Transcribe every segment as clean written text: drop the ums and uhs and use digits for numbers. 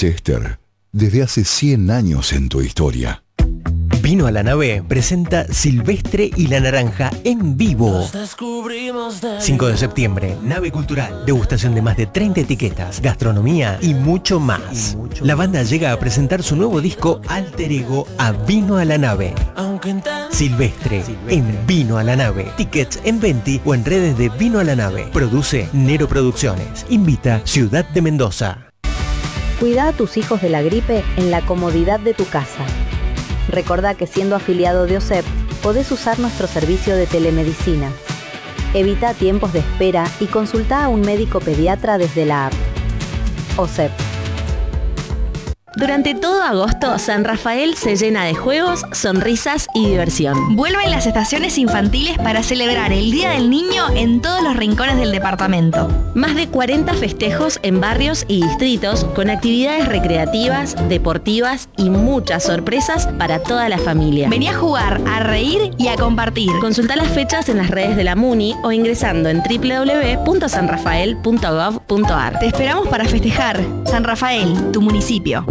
Chester, desde hace 100 años en tu historia. Vino a la Nave presenta Silvestre y la Naranja en vivo. 5 de septiembre, Nave Cultural, degustación de más de 30 etiquetas, gastronomía y mucho más. La banda llega a presentar su nuevo disco Alter Ego a Vino a la Nave. Silvestre en Vino a la Nave. Tickets en Venti o en redes de Vino a la Nave. Produce Nero Producciones. Invita Ciudad de Mendoza. Cuida a tus hijos de la gripe en la comodidad de tu casa. Recordá que siendo afiliado de OSEP, podés usar nuestro servicio de telemedicina. Evita tiempos de espera y consultá a un médico pediatra desde la app. OSEP. Durante todo agosto, San Rafael se llena de juegos, sonrisas y diversión. Vuelven las estaciones infantiles para celebrar el Día del Niño en todos los rincones del departamento. Más de 40 festejos en barrios y distritos con actividades recreativas, deportivas y muchas sorpresas para toda la familia. Vení a jugar, a reír y a compartir. Consulta las fechas en las redes de la MUNI o ingresando en www.sanrafael.gov.ar. Te esperamos para festejar. San Rafael, tu municipio.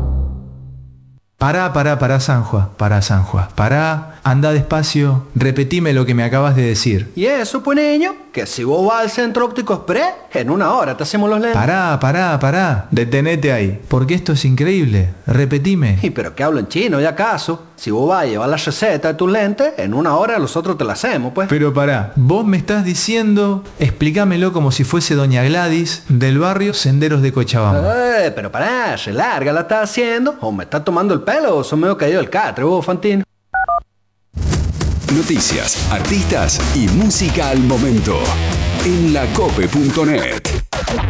Pará, Sanjua, anda despacio, repetime lo que me acabas de decir. ¿Y eso, pues, niño? Que si vos vas al Centro Óptico Express, en 1 hora te hacemos los lentes. Pará, detenete ahí, porque esto es increíble, repetime. ¿Y pero qué hablo en chino, ya acaso? Si vos vas a llevar la receta de tus lentes, en 1 hora nosotros te la hacemos, pues. Pero pará, vos me estás diciendo, explícamelo como si fuese doña Gladys, del barrio Senderos de Cochabamba. Pero pará, se larga la estás haciendo, o me estás tomando el pelo, o sos medio caído el catre, vos, Fantino. Noticias, artistas y música al momento en lacope.net.